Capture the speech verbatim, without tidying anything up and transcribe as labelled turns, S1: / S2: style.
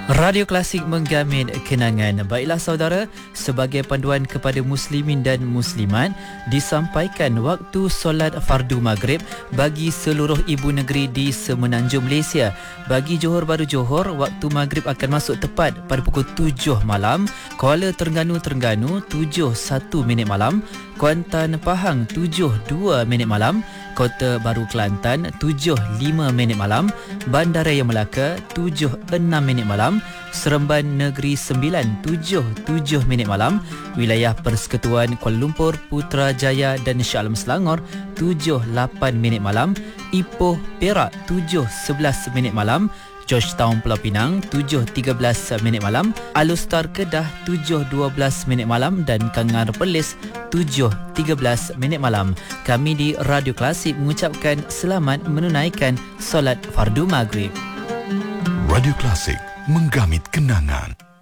S1: Radio Klasik menggamit kenangan. Baiklah saudara, sebagai panduan kepada muslimin dan muslimat, disampaikan waktu solat fardu maghrib bagi seluruh ibu negeri di semenanjung Malaysia. Bagi Johor Bahru Johor, waktu maghrib akan masuk tepat pada pukul tujuh malam. Kuala Terengganu Terengganu tujuh satu minit malam. Kuantan Pahang tujuh dua minit malam. Kota Baru Kelantan tujuh lima minit malam, Bandaraya Melaka tujuh enam minit malam, Seremban Negeri Sembilan tujuh tujuh minit malam, Wilayah Persekutuan Kuala Lumpur, Putrajaya dan Shah Alam Selangor tujuh lapan minit malam, Ipoh Perak tujuh sebelas minit malam, Georgetown Pulau Pinang tujuh tiga belas minit malam, Alustar Kedah tujuh dua belas minit malam dan Kangar Perlis tujuh tiga belas minit malam. Kami di Radio Klasik mengucapkan selamat menunaikan solat fardu maghrib.
S2: Radio Klasik menggamit kenangan.